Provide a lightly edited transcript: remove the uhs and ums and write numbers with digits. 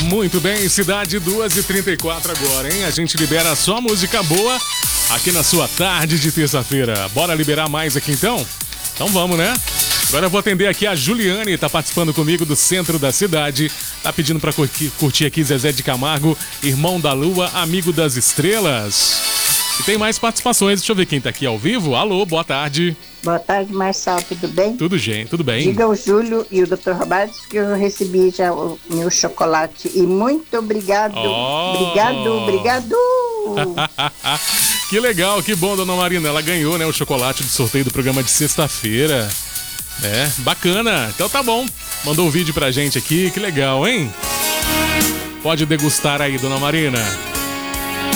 Muito bem, cidade 2h34 agora, hein? A gente libera só música boa aqui na sua tarde de terça-feira. Bora liberar mais aqui então? Então vamos, né? Agora eu vou atender aqui a Juliane, tá participando comigo do centro da cidade. Tá pedindo pra curtir aqui Zezé de Camargo, Irmão da Lua, Amigo das Estrelas. E tem mais participações, deixa eu ver quem tá aqui ao vivo. Alô, boa tarde. Boa tarde, Marçal, tudo bem? Tudo bem, tudo bem. Diga ao Júlio e o Dr. Roberto que eu recebi já o meu chocolate. E muito obrigado. Obrigado. Que legal, que bom, dona Marina. Ela ganhou, né, o chocolate do sorteio do programa de sexta-feira. É, bacana. Então tá bom. Mandou um vídeo pra gente aqui, que legal, hein? Pode degustar aí, dona Marina.